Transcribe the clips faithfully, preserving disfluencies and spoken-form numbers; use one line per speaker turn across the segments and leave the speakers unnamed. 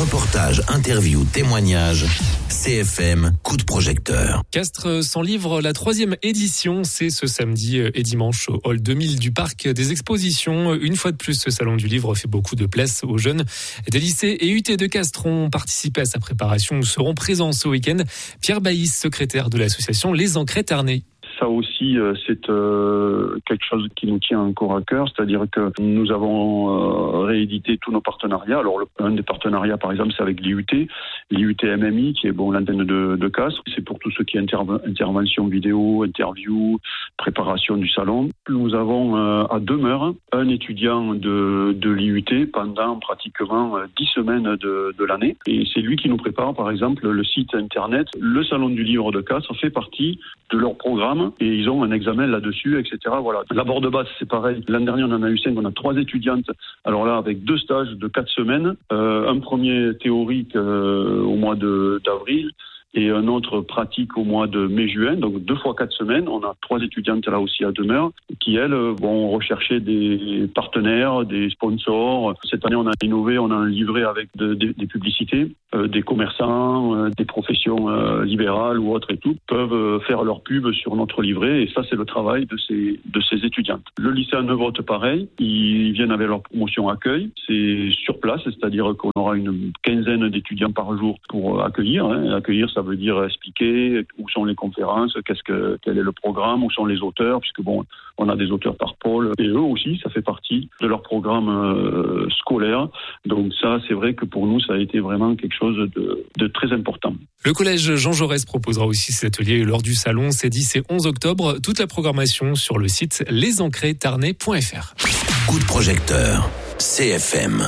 Reportages, interviews, témoignages. C F M, coup de projecteur.
Castres sans livre, la troisième édition, c'est ce samedi et dimanche au hall deux mille du Parc des Expositions. Une fois de plus, ce salon du livre fait beaucoup de place aux jeunes des lycées et U T de Castres ont participé à sa préparation. Nous serons présents ce week-end. Pierre Baïs, secrétaire de l'association Les Ancrés Ternais.
Ça aussi, c'est euh, quelque chose qui nous tient encore à cœur, c'est-à-dire que nous avons euh, réédité tous nos partenariats. Alors, le, un des partenariats, par exemple, c'est avec l'I U T, l'I U T M M I, qui est bon l'antenne de, de Castres. C'est pour tout ce qui est interve- intervention vidéo, interview, préparation du salon. Nous avons euh, à demeure un étudiant de, de l'I U T pendant pratiquement dix semaines de, de l'année. Et c'est lui qui nous prépare, par exemple, le site internet. Le salon du livre de Castres fait partie de leur programme. Et ils ont un examen là-dessus, et cetera. Voilà. La bord de base, c'est pareil. L'année dernière, on en a eu cinq. On a trois étudiantes. Alors là, avec deux stages de quatre semaines. Euh, un premier théorique euh, au mois de, d'avril et un autre pratique au mois de mai-juin. Donc deux fois quatre semaines. On a trois étudiantes là aussi à demeure qui, elles, vont rechercher des partenaires, des sponsors. Cette année, on a innové. On a un livret avec de, de, des publicités. Euh, des commerçants, euh, des professions euh, libérales ou autres et tout, peuvent euh, faire leur pub sur notre livret. Et ça, c'est le travail de ces, de ces étudiantes. Le lycée à Neuvotte, pareil. Ils viennent avec leur promotion accueil. C'est sur place, c'est-à-dire qu'on aura une quinzaine d'étudiants par jour pour euh, accueillir. Hein. Accueillir, ça veut dire expliquer où sont les conférences, qu'est-ce que, quel est le programme, où sont les auteurs, puisque bon, on a des auteurs par pôle. Et eux aussi, ça fait partie de leur programme euh, scolaire. Donc ça, c'est vrai que pour nous, ça a été vraiment quelque chose de, de très important.
Le collège Jean Jaurès proposera aussi cet atelier lors du salon. C'est dix et onze octobre. Toute la programmation sur le site les ancrés ternais point f r.
Coup de projecteur, C F M.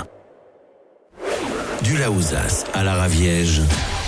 Du Laouzas à la Raviège.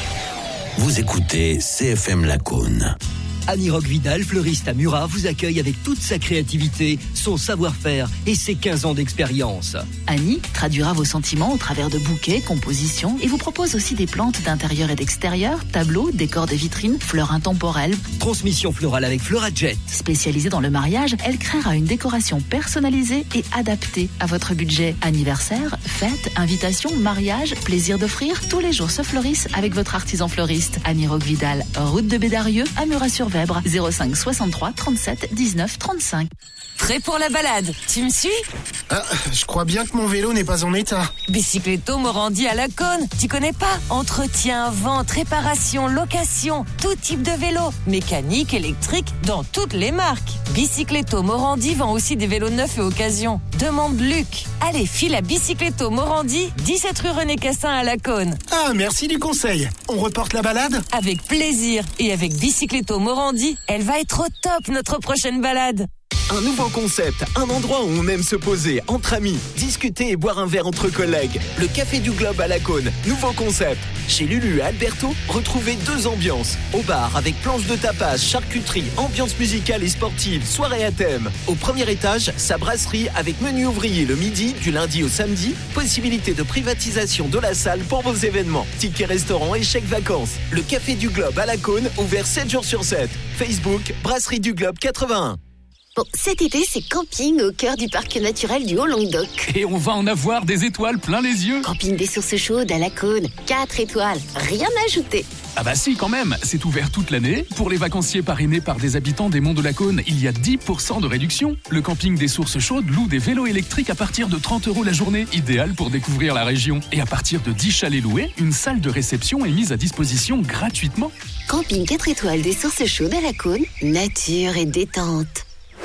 Vous écoutez C F M Lacaune.
Annie Roque-Vidal, fleuriste à Murat, vous accueille avec toute sa créativité, son savoir-faire et ses quinze ans d'expérience.
Annie traduira vos sentiments au travers de bouquets, compositions et vous propose aussi des plantes d'intérieur et d'extérieur, tableaux, décors de vitrines, fleurs intemporelles.
Transmission florale avec Fleurajet.
Spécialisée dans le mariage, elle créera une décoration personnalisée et adaptée à votre budget. Anniversaire, fête, invitation, mariage, plaisir d'offrir, tous les jours se fleurissent avec votre artisan fleuriste. Annie Roque-Vidal, route de Bédarieux, à Murat-sur-Vèbre. zéro cinq soixante-trois trente-sept dix-neuf trente-cinq.
Prêt pour la balade? Tu me suis?
Ah, je crois bien que mon vélo n'est pas en état.
Bicycletto Morandi à Lacaune. Tu connais pas? Entretien, vente, réparation, location, tout type de vélo. Mécanique, électrique, dans toutes les marques. Bicycletto Morandi vend aussi des vélos neufs et occasion. Demande Luc. Allez, file à Bicycletto Morandi, dix-sept rue René Cassin à Lacaune.
Ah, merci du conseil. On reporte la balade?
Avec plaisir. Et avec Bicycletto Morandi, elle va être au top notre prochaine balade.
Un nouveau concept, un endroit où on aime se poser entre amis, discuter et boire un verre entre collègues. Le Café du Globe à Lacaune, nouveau concept. Chez Lulu et Alberto, retrouvez deux ambiances. Au bar avec planche de tapas, charcuterie, ambiance musicale et sportive, soirée à thème. Au premier étage, sa brasserie avec menu ouvrier le midi, du lundi au samedi. Possibilité de privatisation de la salle pour vos événements. Tickets restaurant et chèques vacances. Le Café du Globe à Lacaune, ouvert sept jours sur sept. Facebook, Brasserie du Globe quatre-vingt-un.
Bon, cet été, c'est camping au cœur du parc naturel du Haut-Languedoc.
Et on va en avoir des étoiles plein les yeux.
Camping des sources chaudes à Lacaune, quatre étoiles, rien à ajouter.
Ah bah si, quand même, c'est ouvert toute l'année. Pour les vacanciers parrainés par des habitants des Monts de Lacaune, il y a dix pour cent de réduction. Le camping des sources chaudes loue des vélos électriques à partir de trente euros la journée, idéal pour découvrir la région. Et à partir de dix chalets loués, une salle de réception est mise à disposition gratuitement.
Camping quatre étoiles des sources chaudes à Lacaune, nature et détente.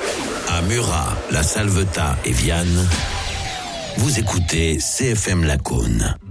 À Murat, La Salvetat et Vianne, vous écoutez C F M Lacaune.